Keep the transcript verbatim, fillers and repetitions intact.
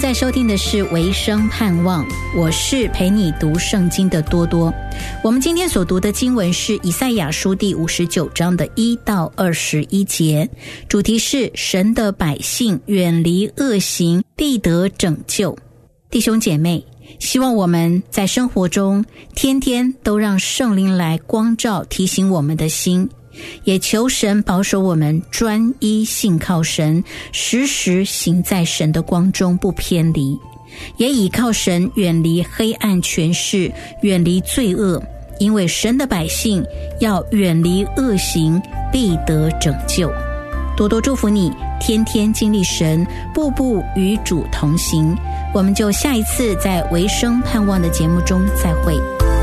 在收听的是维生盼望，我是陪你读圣经的多多。我们今天所读的经文是以赛亚书第五十九章的一到二十一节，主题是神的百姓远离恶行，必得拯救。弟兄姐妹，希望我们在生活中天天都让圣灵来光照提醒我们的心，也求神保守我们专一信靠神，时时行在神的光中不偏离，也倚靠神远离黑暗权势，远离罪恶，因为神的百姓要远离恶行，必得拯救。多多祝福你，天天经历神，步步与主同行。我们就下一次在维生盼望的节目中再会。